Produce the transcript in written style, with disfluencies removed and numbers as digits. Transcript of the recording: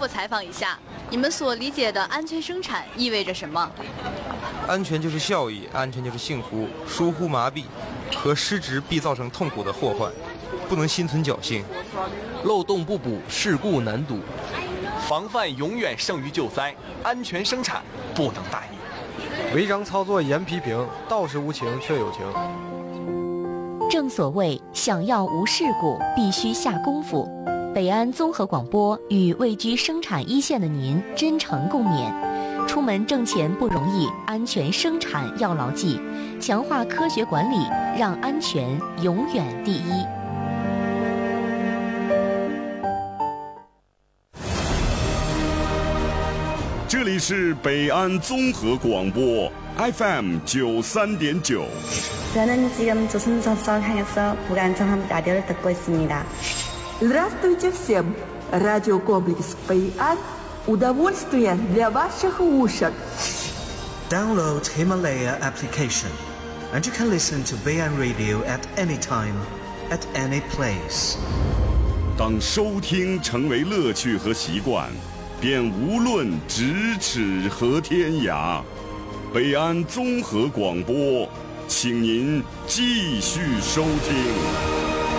我采访一下，你们所理解的安全生产意味着什么？ 安全就是效益，安全就是幸福。疏忽麻痹和失职必造成痛苦的祸患，不能心存侥幸。 漏洞不补，事故难堵。 防范永远胜于救灾，安全生产不能大意。 违章操作严批评，道是无情却有情。 正所谓想要无事故，必须下功夫。北安综合广播与位居生产一线的您真诚共勉。出门挣钱不容易，安全生产要牢记，强化科学管理，让安全永远第一。 这里是北安综合广播 FM 93.9。 저는 지금 조선선선 향해서 불안정한 라디오를 듣고 있습니다. Здравствуйте всем! Радиокомплекс «Бэйан» – удовольствие для ваших ушек. Download Himalaya application, and you can listen to Baian Radio at any time, at any place. 当收听成为乐趣和习惯，便无论咫尺和天涯。北安综合广播，请您继续收听。